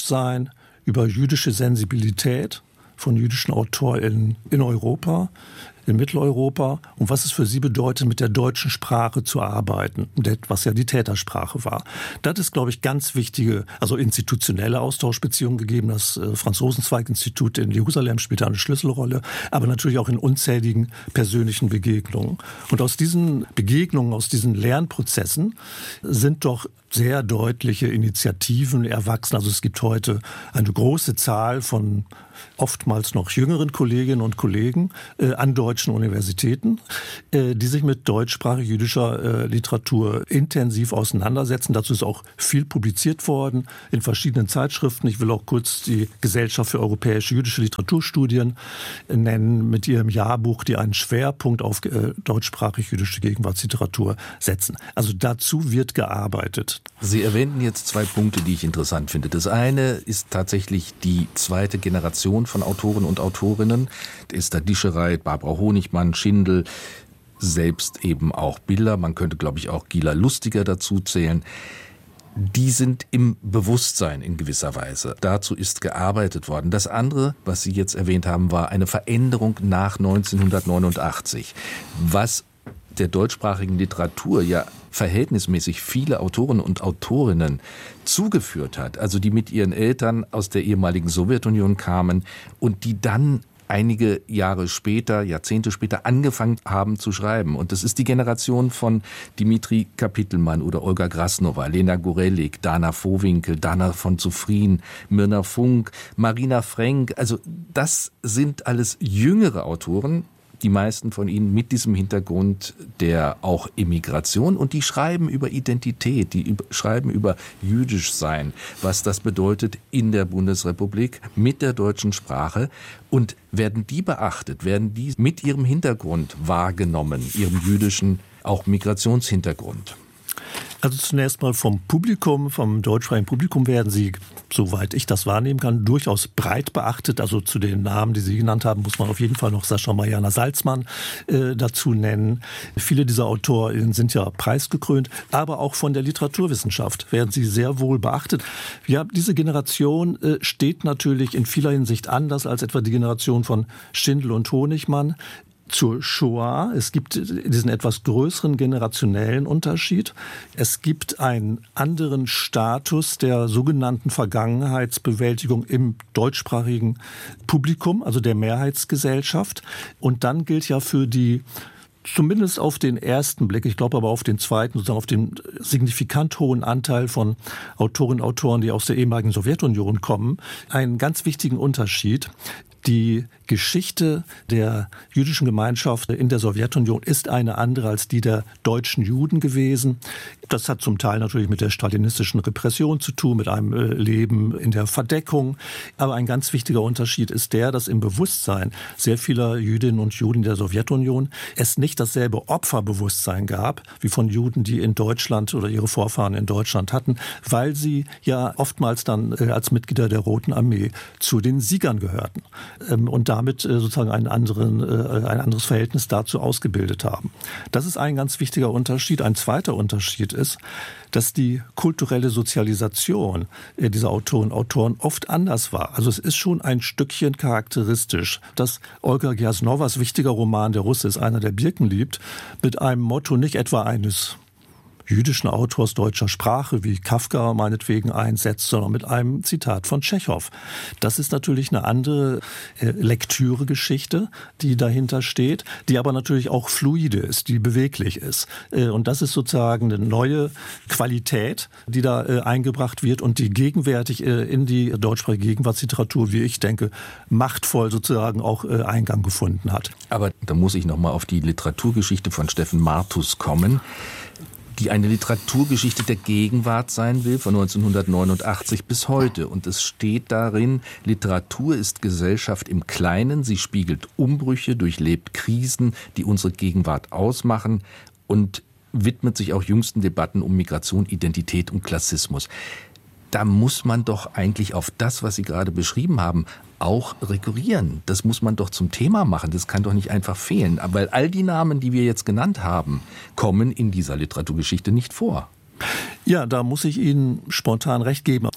Jüdischsein, über jüdische Sensibilität von jüdischen AutorInnen in Europa, in Mitteleuropa und was es für sie bedeutet, mit der deutschen Sprache zu arbeiten, was ja die Tätersprache war. Das ist, glaube ich, ganz wichtige, also institutionelle Austauschbeziehungen gegeben. Das äh, Franzosenzweig-Institut in Jerusalem spielt eine Schlüsselrolle, aber natürlich auch in unzähligen persönlichen Begegnungen. Und aus diesen Begegnungen, aus diesen Lernprozessen sind doch sehr deutliche Initiativen erwachsen. Also es gibt heute eine große Zahl von oftmals noch jüngeren Kolleginnen und Kollegen äh, an deutschen Universitäten, äh, die sich mit deutschsprachig-jüdischer äh, Literatur intensiv auseinandersetzen. Dazu ist auch viel publiziert worden in verschiedenen Zeitschriften. Ich will auch kurz die Gesellschaft für europäische jüdische Literaturstudien äh, nennen, mit ihrem Jahrbuch, die einen Schwerpunkt auf äh, deutschsprachig-jüdische Gegenwartsliteratur setzen. Also dazu wird gearbeitet. Sie erwähnten jetzt zwei Punkte, die ich interessant finde. Das eine ist tatsächlich die zweite Generation von Autoren und Autorinnen. Esther Dischereit, Barbara Honigmann, Schindel, selbst eben auch Biller. Man könnte, glaube ich, auch Gila Lustiger dazu zählen. Die sind im Bewusstsein in gewisser Weise. Dazu ist gearbeitet worden. Das andere, was Sie jetzt erwähnt haben, war eine Veränderung nach neunzehnhundertneunundachtzig. Was der deutschsprachigen Literatur ja verhältnismäßig viele Autoren und Autorinnen zugeführt hat, also die mit ihren Eltern aus der ehemaligen Sowjetunion kamen und die dann einige Jahre später, Jahrzehnte später angefangen haben zu schreiben. Und das ist die Generation von Dimitri Kapitelmann oder Olga Grasnova, Lena Gorelik, Dana Vohwinkel, Dana von Zufrien, Mirna Funk, Marina Frenk. Also das sind alles jüngere Autoren, die meisten von ihnen mit diesem Hintergrund der auch Immigration, und die schreiben über Identität, die schreiben über Jüdischsein, was das bedeutet in der Bundesrepublik mit der deutschen Sprache, und werden die beachtet, werden die mit ihrem Hintergrund wahrgenommen, ihrem jüdischen, auch Migrationshintergrund. Also zunächst mal vom Publikum, vom deutschsprachigen Publikum werden sie, soweit ich das wahrnehmen kann, durchaus breit beachtet. Also zu den Namen, die Sie genannt haben, muss man auf jeden Fall noch Sascha Mariana Salzmann äh, dazu nennen. Viele dieser Autorinnen sind ja preisgekrönt, aber auch von der Literaturwissenschaft werden sie sehr wohl beachtet. Ja, diese Generation äh, steht natürlich in vieler Hinsicht anders als etwa die Generation von Schindel und Honigmann zur Shoah. Es gibt diesen etwas größeren generationellen Unterschied. Es gibt einen anderen Status der sogenannten Vergangenheitsbewältigung im deutschsprachigen Publikum, also der Mehrheitsgesellschaft. Und dann gilt ja für die, zumindest auf den ersten Blick, ich glaube aber auf den zweiten, sozusagen auf den signifikant hohen Anteil von Autorinnen und Autoren, die aus der ehemaligen Sowjetunion kommen, einen ganz wichtigen Unterschied. Die Geschichte der jüdischen Gemeinschaft in der Sowjetunion ist eine andere als die der deutschen Juden gewesen. Das hat zum Teil natürlich mit der stalinistischen Repression zu tun, mit einem Leben in der Verdeckung. Aber ein ganz wichtiger Unterschied ist der, dass im Bewusstsein sehr vieler Jüdinnen und Juden der Sowjetunion es nicht dasselbe Opferbewusstsein gab, wie von Juden, die in Deutschland oder ihre Vorfahren in Deutschland hatten, weil sie ja oftmals dann als Mitglieder der Roten Armee zu den Siegern gehörten und damit sozusagen einen anderen, ein anderes Verhältnis dazu ausgebildet haben. Das ist ein ganz wichtiger Unterschied. Ein zweiter Unterschied ist, dass die kulturelle Sozialisation dieser Autorinnen und Autoren oft anders war. Also es ist schon ein Stückchen charakteristisch, dass Olga Grasnovas wichtiger Roman Der Russe ist einer, der Birken liebt, mit einem Motto nicht etwa eines jüdischen Autors deutscher Sprache wie Kafka meinetwegen einsetzt, sondern mit einem Zitat von Tschechow. Das ist natürlich eine andere äh, Lektüregeschichte, die dahinter steht, die aber natürlich auch fluide ist, die beweglich ist. Äh, und das ist sozusagen eine neue Qualität, die da äh, eingebracht wird und die gegenwärtig äh, in die deutschsprachige Gegenwartsliteratur, wie ich denke, machtvoll sozusagen auch äh, Eingang gefunden hat. Aber da muss ich noch mal auf die Literaturgeschichte von Steffen Martus kommen, die eine Literaturgeschichte der Gegenwart sein will, von neunzehnhundertneunundachtzig bis heute. Und es steht darin, Literatur ist Gesellschaft im Kleinen, sie spiegelt Umbrüche, durchlebt Krisen, die unsere Gegenwart ausmachen, und widmet sich auch jüngsten Debatten um Migration, Identität und Klassismus. Da muss man doch eigentlich auf das, was Sie gerade beschrieben haben, auch rekurrieren. Das muss man doch zum Thema machen. Das kann doch nicht einfach fehlen. Weil all die Namen, die wir jetzt genannt haben, kommen in dieser Literaturgeschichte nicht vor. Ja, da muss ich Ihnen spontan recht geben.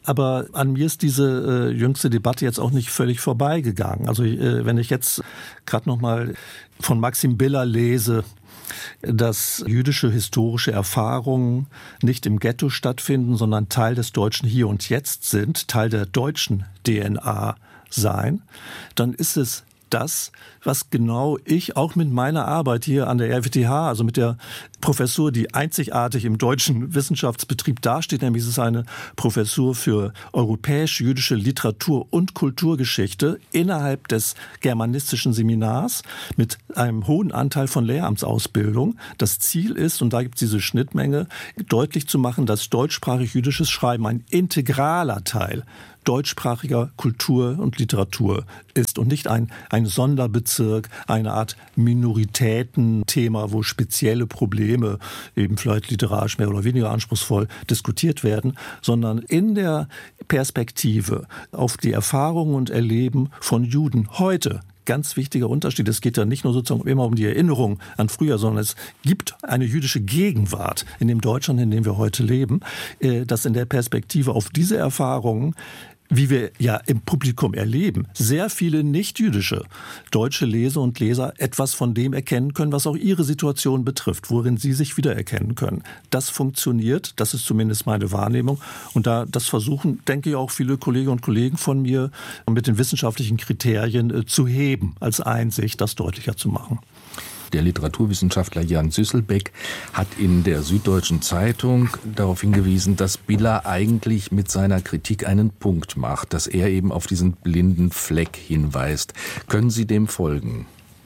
Aber an mir ist diese äh, jüngste Debatte jetzt auch nicht völlig vorbeigegangen. Also äh, wenn ich jetzt gerade noch mal von Maxim Biller lese, dass jüdische historische Erfahrungen nicht im Ghetto stattfinden, sondern Teil des deutschen Hier und Jetzt sind, Teil der deutschen D N A sein, dann ist es das, was genau ich auch mit meiner Arbeit hier an der R W T H, also mit der Professur, die einzigartig im deutschen Wissenschaftsbetrieb dasteht, nämlich es ist eine Professur für europäisch-jüdische Literatur- und Kulturgeschichte innerhalb des germanistischen Seminars mit einem hohen Anteil von Lehramtsausbildung. Das Ziel ist, und da gibt es diese Schnittmenge, deutlich zu machen, dass deutschsprachig-jüdisches Schreiben ein integraler Teil deutschsprachiger Kultur und Literatur ist und nicht ein, ein Sonderbezirk, eine Art Minoritätenthema, wo spezielle Probleme eben vielleicht literarisch mehr oder weniger anspruchsvoll diskutiert werden, sondern in der Perspektive auf die Erfahrungen und Erleben von Juden heute. Ganz wichtiger Unterschied. Es geht ja nicht nur sozusagen immer um die Erinnerung an früher, sondern es gibt eine jüdische Gegenwart in dem Deutschland, in dem wir heute leben, das in der Perspektive auf diese Erfahrungen, wie wir ja im Publikum erleben, sehr viele nicht-jüdische deutsche Leser und Leser etwas von dem erkennen können, was auch ihre Situation betrifft, worin sie sich wiedererkennen können. Das funktioniert, das ist zumindest meine Wahrnehmung. Und da das versuchen, denke ich, auch viele Kolleginnen und Kollegen von mir mit den wissenschaftlichen Kriterien äh, zu heben, als Einsicht, das deutlicher zu machen. Der Literaturwissenschaftler Jan Süsselbeck hat in der Süddeutschen Zeitung darauf hingewiesen, dass Biller eigentlich mit seiner Kritik einen Punkt macht, dass er eben auf diesen blinden Fleck hinweist. Können Sie dem folgen?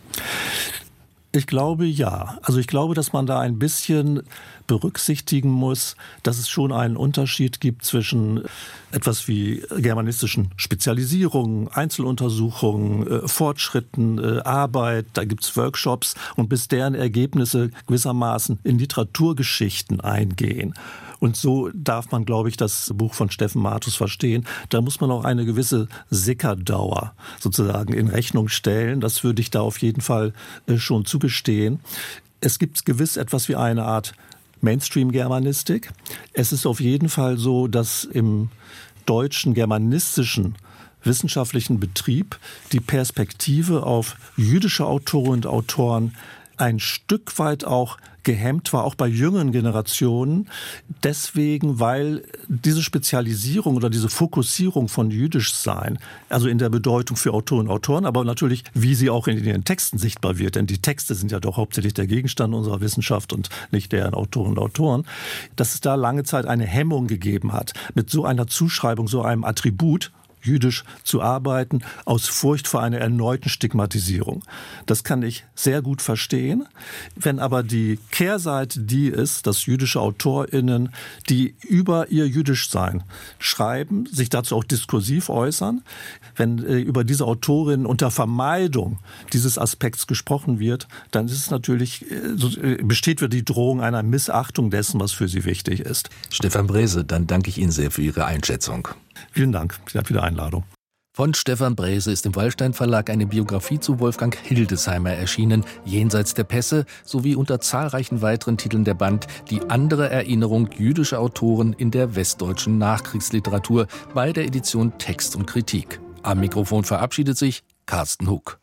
Ich glaube, ja. Also ich glaube, dass man da ein bisschen berücksichtigen muss, dass es schon einen Unterschied gibt zwischen etwas wie germanistischen Spezialisierungen, Einzeluntersuchungen, äh, Fortschritten, äh, Arbeit, da gibt's Workshops und bis deren Ergebnisse gewissermaßen in Literaturgeschichten eingehen. Und so darf man, glaube ich, das Buch von Steffen Martus verstehen. Da muss man auch eine gewisse Sickerdauer sozusagen in Rechnung stellen. Das würde ich da auf jeden Fall äh, schon zugestehen. Es gibt gewiss etwas wie eine Art Mainstream-Germanistik. Es ist auf jeden Fall so, dass im deutschen germanistischen wissenschaftlichen Betrieb die Perspektive auf jüdische Autorinnen und Autoren ein Stück weit auch gehemmt war, auch bei jüngeren Generationen. Deswegen, weil diese Spezialisierung oder diese Fokussierung von Jüdischsein, also in der Bedeutung für Autorinnen und Autoren, aber natürlich, wie sie auch in ihren Texten sichtbar wird, denn die Texte sind ja doch hauptsächlich der Gegenstand unserer Wissenschaft und nicht deren Autorinnen und Autoren, dass es da lange Zeit eine Hemmung gegeben hat, mit so einer Zuschreibung, so einem Attribut, jüdisch zu arbeiten, aus Furcht vor einer erneuten Stigmatisierung. Das kann ich sehr gut verstehen. Wenn aber die Kehrseite die ist, dass jüdische AutorInnen, die über ihr Jüdischsein schreiben, sich dazu auch diskursiv äußern, wenn äh, über diese Autorinnen unter Vermeidung dieses Aspekts gesprochen wird, dann ist es natürlich, äh, so, äh, besteht wieder die Drohung einer Missachtung dessen, was für sie wichtig ist. Stefan Brehse, dann danke ich Ihnen sehr für Ihre Einschätzung. Vielen Dank für die Einladung. Von Stefan Brehse ist im Wallstein Verlag eine Biografie zu Wolfgang Hildesheimer erschienen, Jenseits der Pässe, sowie unter zahlreichen weiteren Titeln der Band Die andere Erinnerung jüdischer Autoren in der westdeutschen Nachkriegsliteratur bei der Edition Text und Kritik. Am Mikrofon verabschiedet sich Carsten Huck.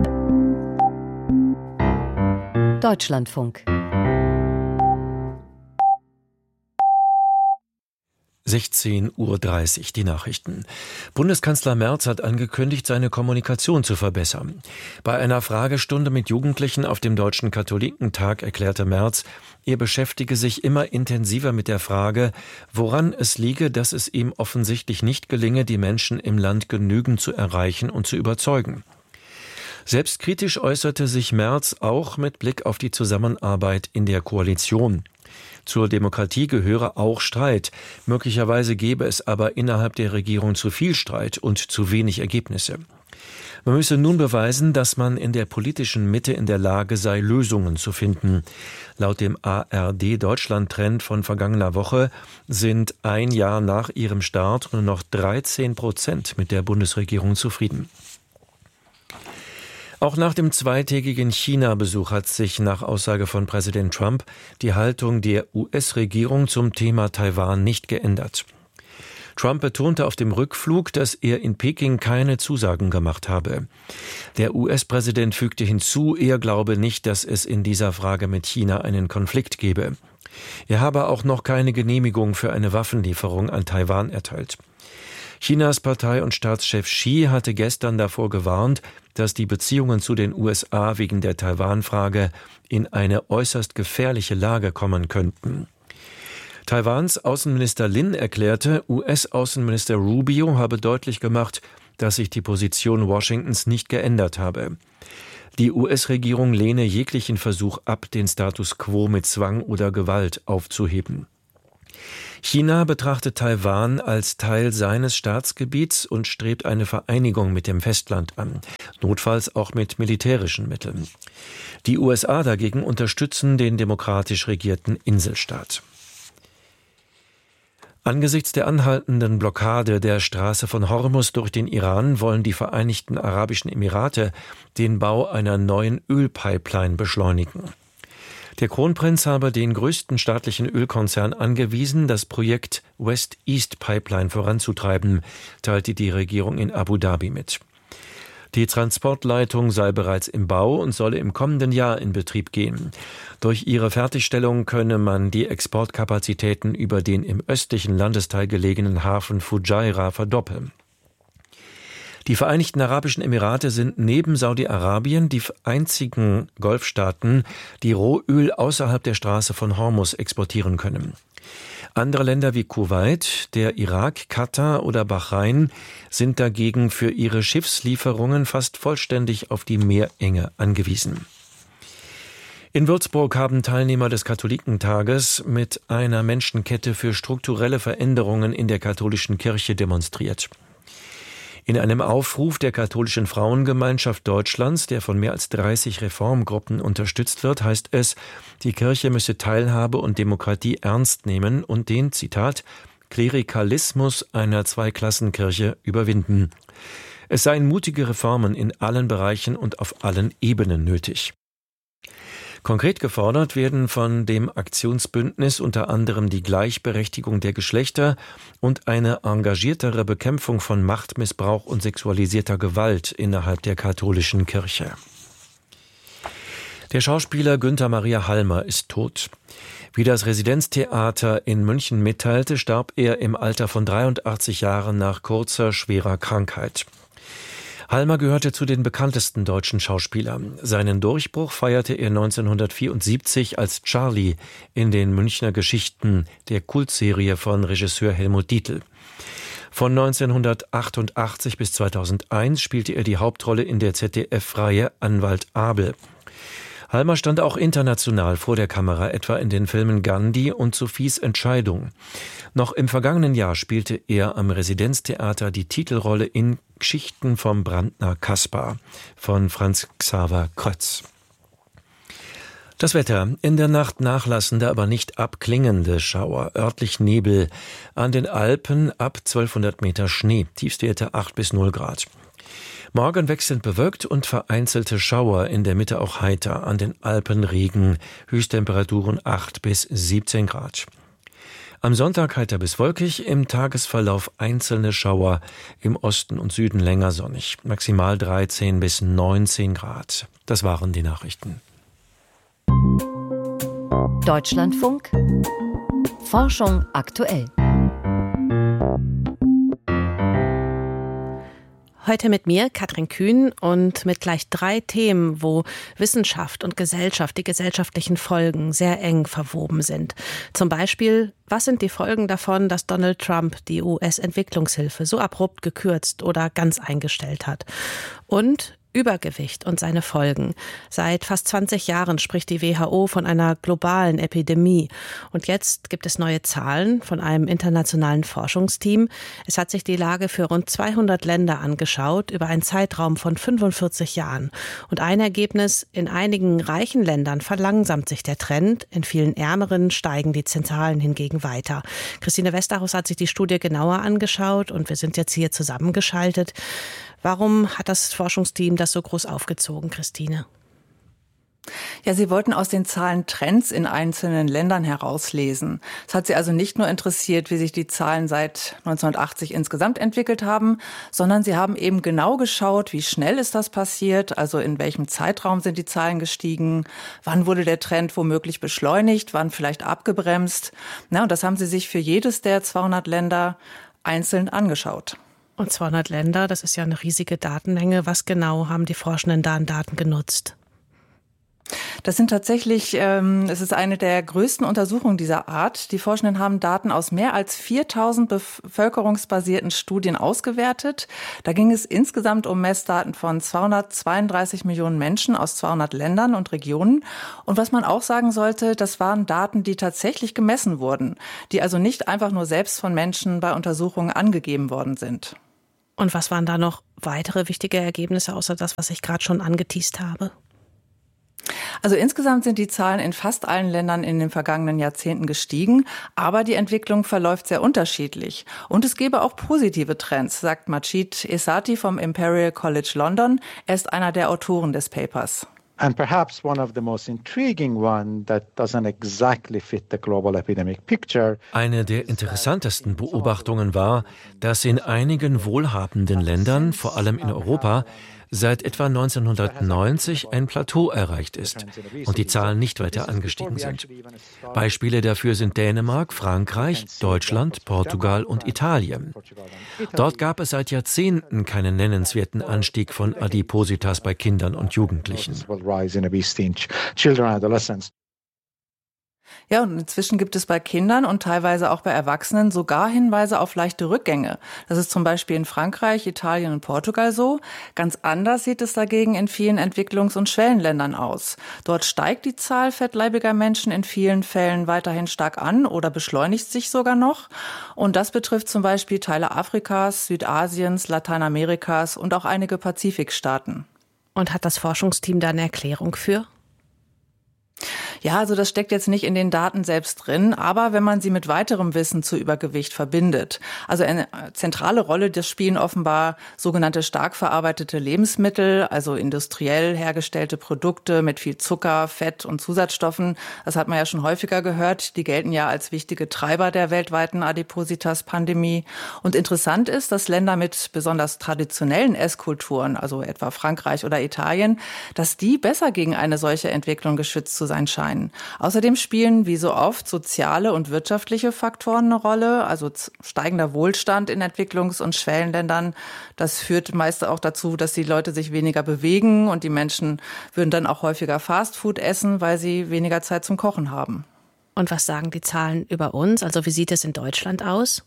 Deutschlandfunk. sechzehn Uhr dreißig, die Nachrichten. Bundeskanzler Merz hat angekündigt, seine Kommunikation zu verbessern. Bei einer Fragestunde mit Jugendlichen auf dem Deutschen Katholikentag erklärte Merz, er beschäftige sich immer intensiver mit der Frage, woran es liege, dass es ihm offensichtlich nicht gelinge, die Menschen im Land genügend zu erreichen und zu überzeugen. Selbstkritisch äußerte sich Merz auch mit Blick auf die Zusammenarbeit in der Koalition. Zur Demokratie gehöre auch Streit. Möglicherweise gäbe es aber innerhalb der Regierung zu viel Streit und zu wenig Ergebnisse. Man müsse nun beweisen, dass man in der politischen Mitte in der Lage sei, Lösungen zu finden. Laut dem A R D-Deutschland-Trend von vergangener Woche sind ein Jahr nach ihrem Start nur noch dreizehn Prozent mit der Bundesregierung zufrieden. Auch nach dem zweitägigen China-Besuch hat sich nach Aussage von Präsident Trump die Haltung der U S-Regierung zum Thema Taiwan nicht geändert. Trump betonte auf dem Rückflug, dass er in Peking keine Zusagen gemacht habe. Der U S-Präsident fügte hinzu, er glaube nicht, dass es in dieser Frage mit China einen Konflikt gebe. Er habe auch noch keine Genehmigung für eine Waffenlieferung an Taiwan erteilt. Chinas Partei- und Staatschef Xi hatte gestern davor gewarnt, dass die Beziehungen zu den U S A wegen der Taiwan-Frage in eine äußerst gefährliche Lage kommen könnten. Taiwans Außenminister Lin erklärte, U S-Außenminister Rubio habe deutlich gemacht, dass sich die Position Washingtons nicht geändert habe. Die U S-Regierung lehne jeglichen Versuch ab, den Status quo mit Zwang oder Gewalt aufzuheben. China betrachtet Taiwan als Teil seines Staatsgebiets und strebt eine Vereinigung mit dem Festland an, notfalls auch mit militärischen Mitteln. Die U S A dagegen unterstützen den demokratisch regierten Inselstaat. Angesichts der anhaltenden Blockade der Straße von Hormuz durch den Iran wollen die Vereinigten Arabischen Emirate den Bau einer neuen Ölpipeline beschleunigen. Der Kronprinz habe den größten staatlichen Ölkonzern angewiesen, das Projekt West East Pipeline voranzutreiben, teilte die Regierung in Abu Dhabi mit. Die Transportleitung sei bereits im Bau und solle im kommenden Jahr in Betrieb gehen. Durch ihre Fertigstellung könne man die Exportkapazitäten über den im östlichen Landesteil gelegenen Hafen Fujairah verdoppeln. Die Vereinigten Arabischen Emirate sind neben Saudi-Arabien die einzigen Golfstaaten, die Rohöl außerhalb der Straße von Hormuz exportieren können. Andere Länder wie Kuwait, der Irak, Katar oder Bahrain sind dagegen für ihre Schiffslieferungen fast vollständig auf die Meerenge angewiesen. In Würzburg haben Teilnehmer des Katholikentages mit einer Menschenkette für strukturelle Veränderungen in der katholischen Kirche demonstriert. In einem Aufruf der Katholischen Frauengemeinschaft Deutschlands, der von mehr als dreißig Reformgruppen unterstützt wird, heißt es, die Kirche müsse Teilhabe und Demokratie ernst nehmen und den, Zitat, Klerikalismus einer Zweiklassenkirche überwinden. Es seien mutige Reformen in allen Bereichen und auf allen Ebenen nötig. Konkret gefordert werden von dem Aktionsbündnis unter anderem die Gleichberechtigung der Geschlechter und eine engagiertere Bekämpfung von Machtmissbrauch und sexualisierter Gewalt innerhalb der katholischen Kirche. Der Schauspieler Günther Maria Halmer ist tot. Wie das Residenztheater in München mitteilte, starb er im Alter von dreiundachtzig Jahren nach kurzer, schwerer Krankheit. Halmer gehörte zu den bekanntesten deutschen Schauspielern. Seinen Durchbruch feierte er neunzehnhundertvierundsiebzig als Charlie in den Münchner Geschichten, der Kultserie von Regisseur Helmut Dietl. Von neunzehnhundertachtundachtzig bis zweitausendeins spielte er die Hauptrolle in der Z D F-Reihe Anwalt Abel. Halmer stand auch international vor der Kamera, etwa in den Filmen Gandhi und Sophies Entscheidung. Noch im vergangenen Jahr spielte er am Residenztheater die Titelrolle in Geschichten vom Brandner Kaspar von Franz Xaver Krötz. Das Wetter. In der Nacht nachlassende, aber nicht abklingende Schauer. Örtlich Nebel. An den Alpen ab zwölfhundert Meter Schnee. Tiefstwerte acht bis null Grad. Morgen wechselnd bewölkt und vereinzelte Schauer, in der Mitte auch heiter, an den Alpen Regen, Höchsttemperaturen acht bis siebzehn Grad. Am Sonntag heiter bis wolkig, im Tagesverlauf einzelne Schauer, im Osten und Süden länger sonnig, maximal dreizehn bis neunzehn Grad. Das waren die Nachrichten. Deutschlandfunk Forschung aktuell. Heute mit mir, Katrin Kühn, und mit gleich drei Themen, wo Wissenschaft und Gesellschaft, die gesellschaftlichen Folgen sehr eng verwoben sind. Zum Beispiel, was sind die Folgen davon, dass Donald Trump die U S-Entwicklungshilfe so abrupt gekürzt oder ganz eingestellt hat? Und Übergewicht und seine Folgen. Seit fast zwanzig Jahren spricht die W H O von einer globalen Epidemie. Und jetzt gibt es neue Zahlen von einem internationalen Forschungsteam. Es hat sich die Lage für rund zweihundert Länder angeschaut, über einen Zeitraum von fünfundvierzig Jahren. Und ein Ergebnis: In einigen reichen Ländern verlangsamt sich der Trend, in vielen ärmeren steigen die Zahlen hingegen weiter. Christine Westerhaus hat sich die Studie genauer angeschaut und wir sind jetzt hier zusammengeschaltet. Warum hat das Forschungsteam das so groß aufgezogen, Christine? Ja, sie wollten aus den Zahlen Trends in einzelnen Ländern herauslesen. Es hat sie also nicht nur interessiert, wie sich die Zahlen seit neunzehnhundertachtzig insgesamt entwickelt haben, sondern sie haben eben genau geschaut, wie schnell ist das passiert, also in welchem Zeitraum sind die Zahlen gestiegen, wann wurde der Trend womöglich beschleunigt, wann vielleicht abgebremst. Na, und das haben sie sich für jedes der zweihundert Länder einzeln angeschaut. Und zweihundert Länder, das ist ja eine riesige Datenmenge. Was genau haben die Forschenden da an Daten genutzt? Das sind tatsächlich, ähm, es ist eine der größten Untersuchungen dieser Art. Die Forschenden haben Daten aus mehr als viertausend bevölkerungsbasierten Studien ausgewertet. Da ging es insgesamt um Messdaten von zweihundertzweiunddreißig Millionen Menschen aus zweihundert Ländern und Regionen. Und was man auch sagen sollte, das waren Daten, die tatsächlich gemessen wurden, die also nicht einfach nur selbst von Menschen bei Untersuchungen angegeben worden sind. Und was waren da noch weitere wichtige Ergebnisse, außer das, was ich gerade schon angeteast habe? Also insgesamt sind die Zahlen in fast allen Ländern in den vergangenen Jahrzehnten gestiegen, aber die Entwicklung verläuft sehr unterschiedlich. Und es gäbe auch positive Trends, sagt Majid Esati vom Imperial College London. Er ist einer der Autoren des Papers. And perhaps one of the most intriguing one that doesn't exactly fit the global epidemic picture. Eine der interessantesten Beobachtungen war, dass in einigen wohlhabenden Ländern, vor allem in Europa, seit etwa neunzehnhundertneunzig ein Plateau erreicht ist und die Zahlen nicht weiter angestiegen sind. Beispiele dafür sind Dänemark, Frankreich, Deutschland, Portugal und Italien. Dort gab es seit Jahrzehnten keinen nennenswerten Anstieg von Adipositas bei Kindern und Jugendlichen. Ja, und inzwischen gibt es bei Kindern und teilweise auch bei Erwachsenen sogar Hinweise auf leichte Rückgänge. Das ist zum Beispiel in Frankreich, Italien und Portugal so. Ganz anders sieht es dagegen in vielen Entwicklungs- und Schwellenländern aus. Dort steigt die Zahl fettleibiger Menschen in vielen Fällen weiterhin stark an oder beschleunigt sich sogar noch. Und das betrifft zum Beispiel Teile Afrikas, Südasiens, Lateinamerikas und auch einige Pazifikstaaten. Und hat das Forschungsteam da eine Erklärung für? Ja, also das steckt jetzt nicht in den Daten selbst drin, aber wenn man sie mit weiterem Wissen zu Übergewicht verbindet. Also eine zentrale Rolle, das spielen offenbar sogenannte stark verarbeitete Lebensmittel, also industriell hergestellte Produkte mit viel Zucker, Fett und Zusatzstoffen. Das hat man ja schon häufiger gehört. Die gelten ja als wichtige Treiber der weltweiten Adipositas-Pandemie. Und interessant ist, dass Länder mit besonders traditionellen Esskulturen, also etwa Frankreich oder Italien, dass die besser gegen eine solche Entwicklung geschützt zu sein scheinen. Außerdem spielen, wie so oft, soziale und wirtschaftliche Faktoren eine Rolle, also steigender Wohlstand in Entwicklungs- und Schwellenländern. Das führt meist auch dazu, dass die Leute sich weniger bewegen und die Menschen würden dann auch häufiger Fastfood essen, weil sie weniger Zeit zum Kochen haben. Und was sagen die Zahlen über uns? Also wie sieht es in Deutschland aus?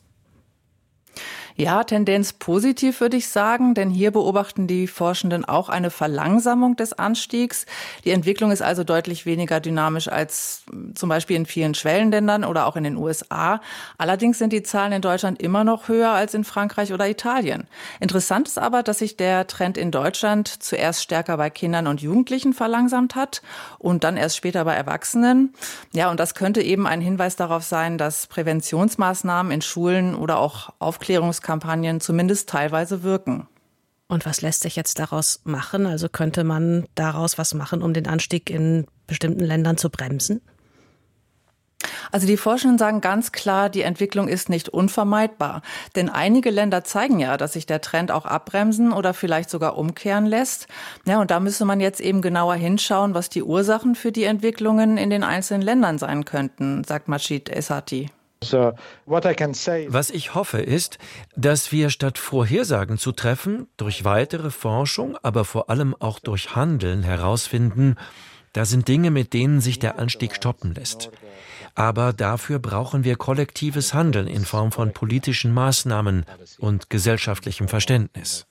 Ja, Tendenz positiv, würde ich sagen, denn hier beobachten die Forschenden auch eine Verlangsamung des Anstiegs. Die Entwicklung ist also deutlich weniger dynamisch als zum Beispiel in vielen Schwellenländern oder auch in den U S A. Allerdings sind die Zahlen in Deutschland immer noch höher als in Frankreich oder Italien. Interessant ist aber, dass sich der Trend in Deutschland zuerst stärker bei Kindern und Jugendlichen verlangsamt hat und dann erst später bei Erwachsenen. Ja, und das könnte eben ein Hinweis darauf sein, dass Präventionsmaßnahmen in Schulen oder auch Aufklärungskampagnen zumindest teilweise wirken. Und was lässt sich jetzt daraus machen? Also könnte man daraus was machen, um den Anstieg in bestimmten Ländern zu bremsen? Also die Forschenden sagen ganz klar, die Entwicklung ist nicht unvermeidbar. Denn einige Länder zeigen ja, dass sich der Trend auch abbremsen oder vielleicht sogar umkehren lässt. Ja, und da müsste man jetzt eben genauer hinschauen, was die Ursachen für die Entwicklungen in den einzelnen Ländern sein könnten, sagt Majid Esati. Was ich hoffe ist, dass wir statt Vorhersagen zu treffen, durch weitere Forschung, aber vor allem auch durch Handeln herausfinden, da sind Dinge, mit denen sich der Anstieg stoppen lässt. Aber dafür brauchen wir kollektives Handeln in Form von politischen Maßnahmen und gesellschaftlichem Verständnis.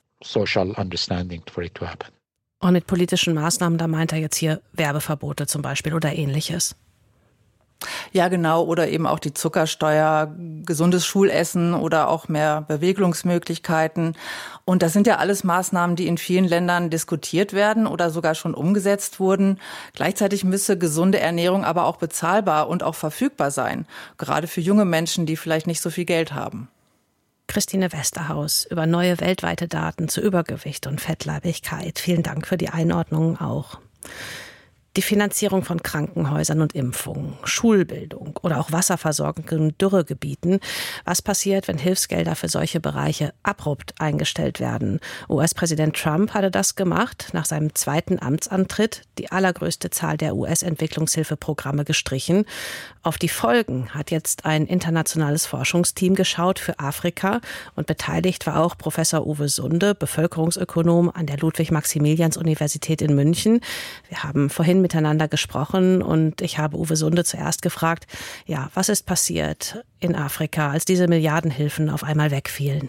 Und mit politischen Maßnahmen, da meint er jetzt hier Werbeverbote zum Beispiel oder Ähnliches. Ja, genau. Oder eben auch die Zuckersteuer, gesundes Schulessen oder auch mehr Bewegungsmöglichkeiten. Und das sind ja alles Maßnahmen, die in vielen Ländern diskutiert werden oder sogar schon umgesetzt wurden. Gleichzeitig müsse gesunde Ernährung aber auch bezahlbar und auch verfügbar sein. Gerade für junge Menschen, die vielleicht nicht so viel Geld haben. Christine Westerhaus über neue weltweite Daten zu Übergewicht und Fettleibigkeit. Vielen Dank für die Einordnung auch. Die Finanzierung von Krankenhäusern und Impfungen, Schulbildung oder auch Wasserversorgung in Dürregebieten. Was passiert, wenn Hilfsgelder für solche Bereiche abrupt eingestellt werden? U S-Präsident Trump hatte das gemacht, nach seinem zweiten Amtsantritt die allergrößte Zahl der U S-Entwicklungshilfeprogramme gestrichen. Auf die Folgen hat jetzt ein internationales Forschungsteam geschaut für Afrika und beteiligt war auch Professor Uwe Sunde, Bevölkerungsökonom an der Ludwig-Maximilians-Universität in München. Wir haben vorhin miteinander gesprochen und ich habe Uwe Sunde zuerst gefragt, ja, was ist passiert in Afrika, als diese Milliardenhilfen auf einmal wegfielen?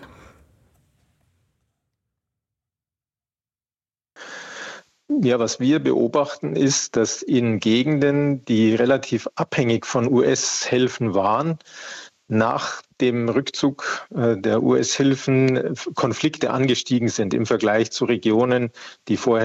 Ja, was wir beobachten ist, dass in Gegenden, die relativ abhängig von U S-Hilfen waren, nach dem Rückzug der U S-Hilfen Konflikte angestiegen sind im Vergleich zu Regionen, die vorher